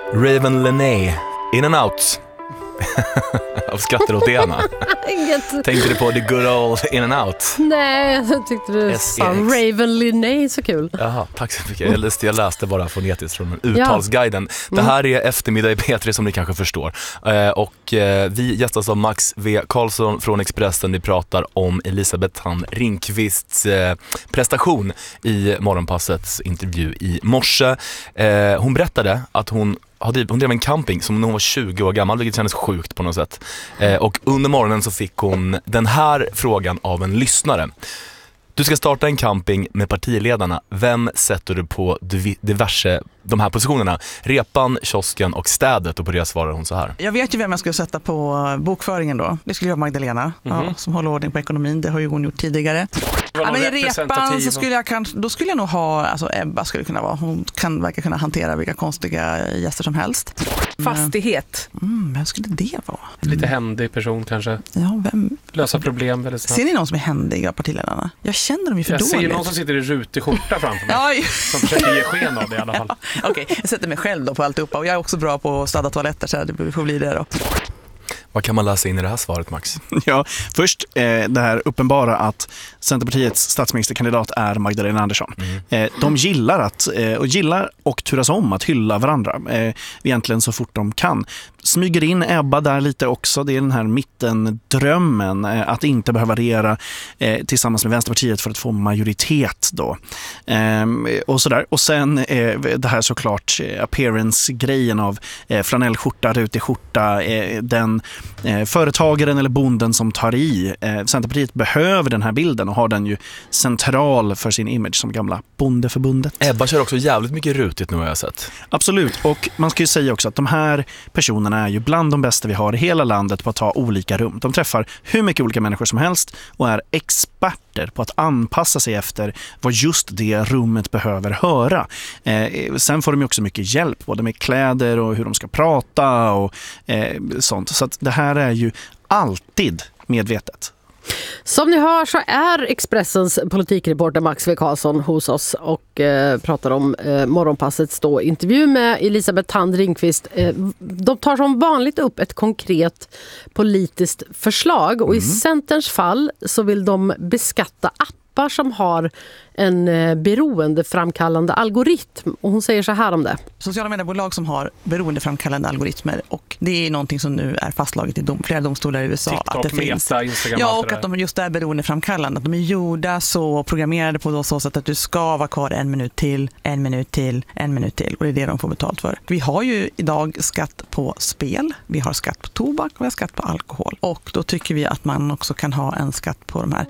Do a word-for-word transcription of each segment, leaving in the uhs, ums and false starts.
Raven Lené, In and Out. Av skrattar åt det, Anna. Tänkte du på The Good Old In and Out? Nej, jag tyckte du sa Raven Lené, så kul. Jaha, tack så mycket. Jag läste, jag läste bara fonetiskt från uttalsguiden. Ja. Det här är eftermiddag i P tre, som ni kanske förstår. Och vi gästas av Max V. Karlsson från Expressen. Vi pratar om Elisabeth Thand Ringqvists prestation i Morgonpassets intervju i morse. Hon berättade att hon Hon drev en camping som när hon var tjugo år gammal, vilket kändes sjukt på något sätt. Eh, och under morgonen så fick hon den här frågan av en lyssnare. Du ska starta en camping med partiledarna. Vem sätter du på diverse de här positionerna? Repan, kiosken och städet. Och på det svarar hon så här. Jag vet ju vem jag skulle sätta på bokföringen då. Det skulle jag vara Magdalena, mm-hmm. ja, som håller ordning på ekonomin. Det har ju hon gjort tidigare. Ja, men i repan så skulle jag kanske, då skulle jag nog ha, alltså Ebba skulle kunna vara. Hon kan verka kunna hantera vilka konstiga gäster som helst. Fastighet. Mm, vem skulle det vara? Mm. Lite händig person kanske. Ja, vem? Lösa problem väldigt snabbt. Ser ni någon som är händig av partiledarna? Jag känner dem ju för jag dåligt. Jag ser någon som sitter i rutig skjorta framför mig. Som försöker ge sken av det i alla fall. Ja, okej, okay. Jag sätter mig själv då på alltihopa. Och jag är också bra på att städa toaletter, så det får bli det då. Vad kan man läsa in i det här svaret, Max? Ja, först eh, det här uppenbara att Centerpartiets statsministerkandidat är Magdalena Andersson. Mm. Eh, de gillar att eh, och gillar och turas om att hylla varandra eh, egentligen så fort de kan. Smyger in Ebba där lite också. Det är den här mittendrömmen eh, att inte behöva regera eh, tillsammans med Vänsterpartiet för att få majoritet då. Eh, och sådär. Och sen eh, det här såklart eh, appearance-grejen av eh, flanellskjorta, rutig skjorta, eh, den eh, företagaren eller bonden som tar i. Eh, Centerpartiet behöver den här bilden och har den ju central för sin image som gamla bondeförbundet. Ebba kör också jävligt mycket rutigt nu, har jag sett. Absolut, och man ska ju säga också att de här personerna är ju bland de bästa vi har i hela landet på att ta olika rum. De träffar hur mycket olika människor som helst och är experter på att anpassa sig efter vad just det rummet behöver höra. Eh, sen får de ju också mycket hjälp, både med kläder och hur de ska prata och eh, sånt. Så att det här är ju alltid medvetet. Som ni hör så är Expressens politikreporter Max V. Karlsson hos oss och eh, pratar om eh, Morgonpassets då intervju med Elisabeth Thand Ringqvist. Eh, de tar som vanligt upp ett konkret politiskt förslag och mm. i Centerns fall så vill de beskatta appar som har en eh, beroendeframkallande algoritm. Och hon säger så här om det. Sociala mediebolag som har beroendeframkallande algoritmer, och det är någonting som nu är fastslaget i dom, flera domstolar i U S A. TikTok, att det Meta, finns. Instagram. Ja, och att de just är beroendeframkallande. Att de är gjorda så, programmerade på så sätt att du ska vara kvar en minut till, en minut till, en minut till. Och det är det de får betalt för. Vi har ju idag skatt på spel, vi har skatt på tobak och vi har skatt på alkohol. Och då tycker vi att man också kan ha en skatt på de här.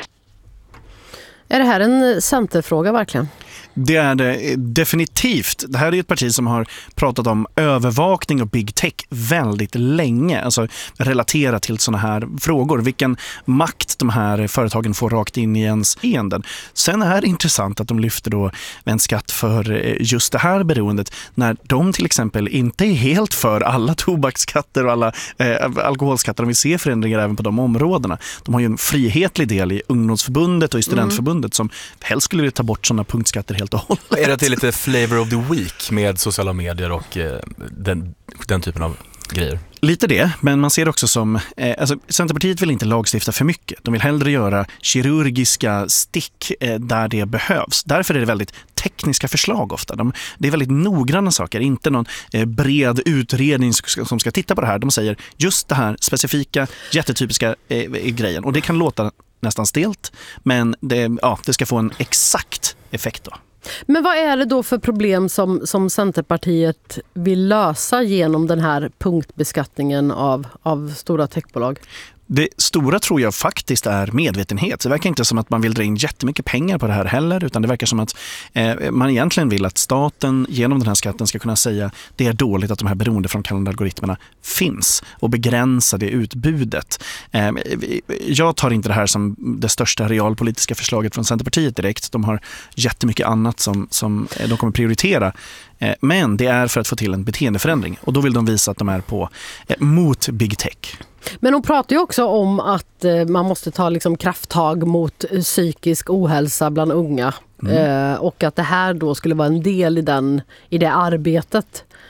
Är det här en centerfråga verkligen? Det är det definitivt. Det här är ett parti som har pratat om övervakning och big tech väldigt länge. Alltså relaterat till såna här frågor. Vilken makt de här företagen får rakt in i ens enden. Sen är det intressant att de lyfter då en skatt för just det här beroendet. När de till exempel inte är helt för alla tobaksskatter och alla eh, alkoholskatter. De vill se förändringar även på de områdena. De har ju en frihetlig del i ungdomsförbundet och i studentförbundet mm. som helst skulle vilja ta bort sådana punktskatter helt och hållet. Är det att det är lite flavor of the week med sociala medier och eh, den, den typen av grejer? Lite det, men man ser det också som eh, alltså, Centerpartiet vill inte lagstifta för mycket. De vill hellre göra kirurgiska stick eh, där det behövs. Därför är det väldigt tekniska förslag ofta. De, det är väldigt noggranna saker, inte någon eh, bred utredning som ska, som ska titta på det här. De säger just det här specifika, jättetypiska eh, grejen. Och det kan låta nästan stelt, men det, ja, det ska få en exakt effekt då. Men vad är det då för problem som, som Centerpartiet vill lösa genom den här punktbeskattningen av, av stora techbolag? Det stora tror jag faktiskt är medvetenhet. Det verkar inte som att man vill dra in jättemycket pengar på det här heller, utan det verkar som att eh, man egentligen vill att staten genom den här skatten ska kunna säga det är dåligt att de här beroendeframkallande algoritmerna finns och begränsa det utbudet. Eh, jag tar inte det här som det största realpolitiska förslaget från Centerpartiet direkt. De har jättemycket annat som, som de kommer prioritera. Eh, men det är för att få till en beteendeförändring, och då vill de visa att de är på eh, mot big tech. Men hon pratar ju också om att eh, man måste ta liksom krafttag mot psykisk ohälsa bland unga. Mm. Eh, och att det här då skulle vara en del i, den, i det arbetet.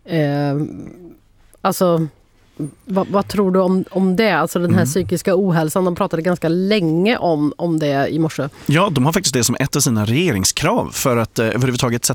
Eh, alltså, vad, vad tror du om, om det? Alltså den här mm. psykiska ohälsan, de pratade ganska länge om, om det i morse. Ja, de har faktiskt det som ett av sina regeringskrav för att eh, överhuvudtaget